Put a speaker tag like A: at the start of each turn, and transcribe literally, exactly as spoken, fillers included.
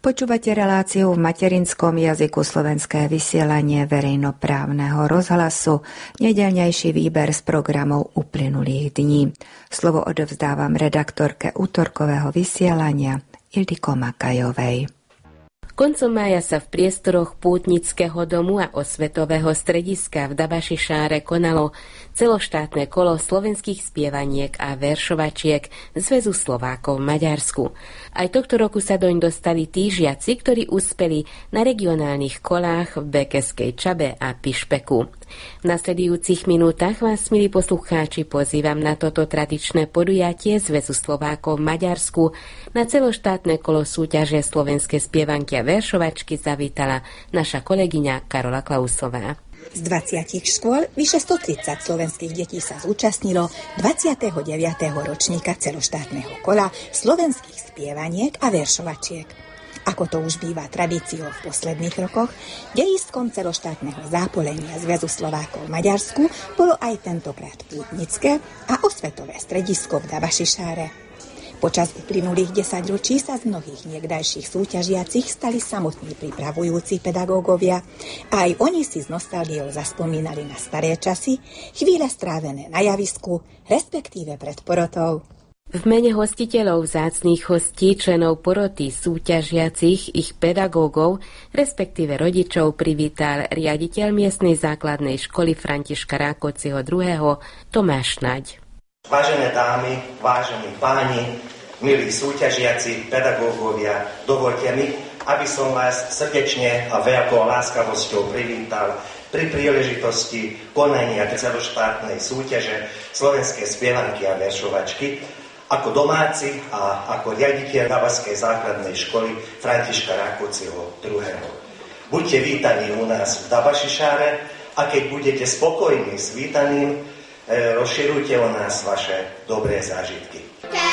A: Počúvate reláciu v materinskom jazyku Slovenské vysielanie verejnoprávneho rozhlasu, nedeľnejší výber z programov uplynulých dní. Slovo odovzdávam redaktorke útorkového vysielania Ildiko Makajovej.
B: Koncom mája sa v priestoroch Pútnického domu a osvetového strediska v Dabašišáre konalo celoštátne kolo slovenských spievaniek a veršovačiek Zväzu Slovákov v Maďarsku. Aj tohto roku sa doň dostali tí žiaci, ktorí uspeli na regionálnych kolách v Bekeskej Čabe a Pišpeku. V nasledujúcich minútach vás, milí poslucháči, pozývam na toto tradičné podujatie Zväzu Slovákov v Maďarsku. Na celoštátne kolo súťaže slovenské spievanky a veršovačky zavítala naša kolegyňa Karola Klausová.
C: Z dvadsiatich škôl vyše stotridsať slovenských detí sa zúčastnilo dvadsiateho deviateho ročníka celoštátneho kola slovenských spievaniek a veršovačiek. Ako to už býva tradíciou v posledných rokoch, dejistkom celoštátneho zápolenia Zväzu Slovákov v Maďarsku bolo aj tentokrát pútnické a osvetové stredisko v Dabašišáre. Počas uplynulých desaťročí sa z mnohých niekdajších súťažiacich stali samotní pripravujúci pedagógovia a aj oni si s nostalgiou zaspomínali na staré časy, chvíle strávené na javisku, respektíve pred porotou.
B: V mene hostiteľov vzácnych hostí, členov poroty súťažiacich, ich pedagógov, respektíve rodičov privítal riaditeľ miestnej základnej školy Františka Rákociho druhého. Tomáš Naď.
D: Vážené dámy, vážení páni, milí súťažiaci, pedagógovia, dovoľte mi, aby som vás srdečne a veľkou láskavosťou privítal pri príležitosti konania celoštátnej súťaže Slovenské spievanky a veršovačky ako domáci a ako riaditeľ Dabaskej základnej školy Františka Rákociho druhého. Buďte vítaní u nás v Dabašišáre a keď budete spokojní s vítaním, rozširujte o nás vaše dobré zážitky.